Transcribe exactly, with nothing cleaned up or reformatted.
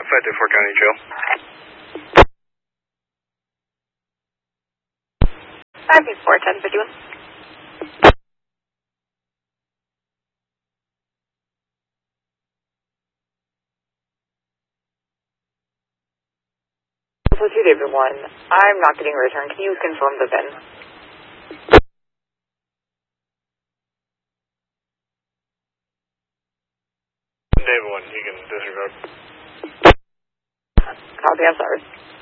five two four County Jail. five two four, ten fifty-one. Two David one, I'm not getting a return. Can you confirm the V I N? David one, you can disregard. Copy, I'm sorry.